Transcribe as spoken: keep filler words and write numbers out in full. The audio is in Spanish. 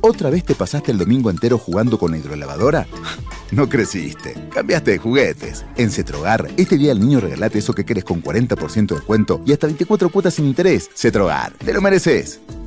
¿Otra vez te pasaste el domingo entero jugando con la hidrolavadora? No creciste, cambiaste de juguetes. En Cetrogar, este día al niño regalate eso que querés con cuarenta por ciento de descuento y hasta veinticuatro cuotas sin interés. Cetrogar, te lo mereces.